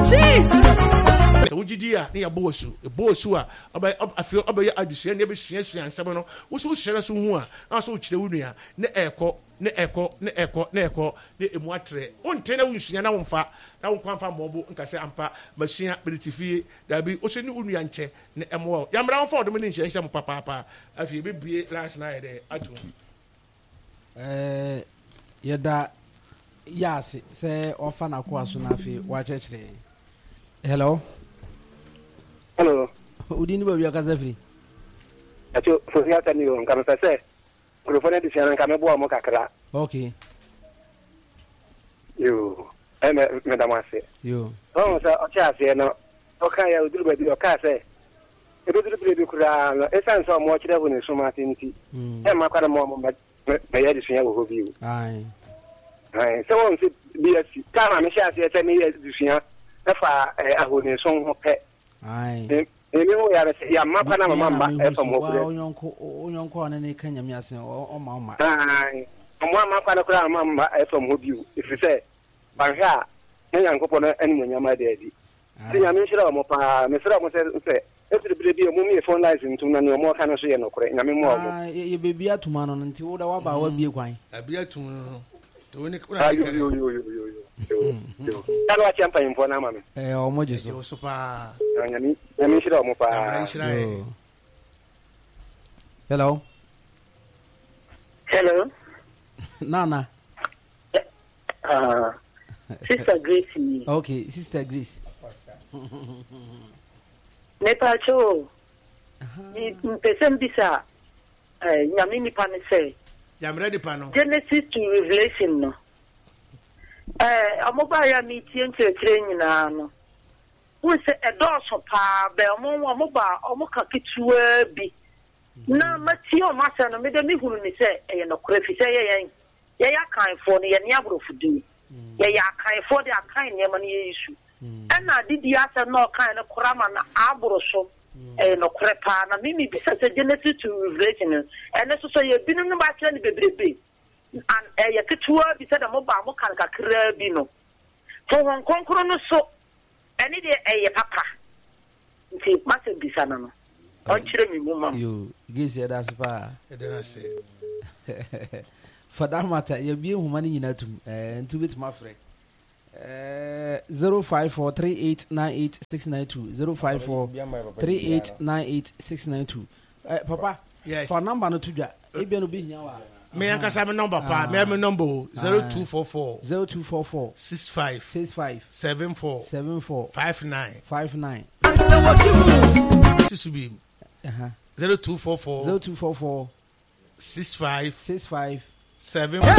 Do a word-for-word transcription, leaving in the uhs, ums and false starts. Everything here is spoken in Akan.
Jesus. So Ujidia near Bosu, a Bosua, I feel obey Adisia, never science and Sabano, who so share us who are also Chirunia, ne echo, ne echo, ne echo, ne echo, ne emotre. On tenor we see an umfa, now come from Mobu and Casa Ampa, Machina, Belitifi, there be Ocean Unianche, ne emo. Yamround for the minute, some papa, if you be last night at home. Eh, yada, yes, say, often a quasunafi, watch it. Hello. Hello. Udini baby akazafi. Acho fuzia tani yo kama pese. Microphone di siana kama bua mo kakra. Okay. Yo. Eh me me damase. Yo. Oh sa o cha se no. O ka ya udulu baby o ka se. E do dulu baby kura no. E san so mo chira woni so ma tinti. E ma kwara mo mo me ya di sunya wo hobi. Ai. Ai, so on se bi asi. Kama me sha se tani ya di sunya. Na fa ahoni so ho pe. Ai. Emi ho ya se ya mapa na mama e fa mo kure. Onyonko onyonko ona ne kanya mi ase o ma ma. Ai. Mo amapa na kura mama e fa mo biu. Ifi se banha ne yankopɔ no enu nyama de adi. Se ya me shira mo pa, me shira mo se se e fi de bi mo mi phone lines ntum na ne mo ka no so ye no kure. Nyame mo mo. Ah, ye bebi atuma no nti wo da wa ba wa bie kwan. Abi atum no. To woni Ah yo yo yo yo yo. Yo. Talo a champa info na mama. Eh o mo jiso. Yo super. Nyame nyame shira mo pa. Hello. Hello. Nana. Uh, Sister Gracie. Okay, Sister Grace. Nepacho. Mpesem bisa. Eh, nyame nipa ne say. I'm ready pano. Genesis to Revelation no. Eh, amoba ya mi tie nkyerɛkyerɛ nyinaa no. Wo se ɛdɔɔso paa bɛ ɔmo amoba ɔmo ka ketewa bi. Na mati o masa no me de me hunu ni sɛ ɛyɛ no kora fi sɛ yɛ yɛn. Yɛ yɛ kanfo no yɛ ne aborɔfo di. Yɛ yɛ kanfo de akan nneɛma no yɛ isu. Ɛna didi asa na ɔkan no kora ma na aboro so. Eh no kora paa na mimi bisa sɛ Genesis to Revelation. Ɛne so so yɛ binu no ba kyerɛ ne bebrebe. An ɛyɛ ketewa bi sɛ da mo ba mo kan kakra bi no. Fo hon konkro no so ɛne de ɛyɛ papa. Nti masa bisa na no. On kyerɛ mi mu mam. Yo, Grace ya das pa. E dey na say. For that matter, you be human nyina tum. Eh ntu bit ma frɛ. Eh zero five four three eight nine eight six nine two zero five four three eight nine eight six nine two. Eh papa, yes. For number no tuja. E bia no bi nya wa. Me yanka sa me number pa, me me number zero two four four zero two four four six five six five seven four seven four five nine five nine. This will be Uh-huh. zero two four four zero two four four six five six five seven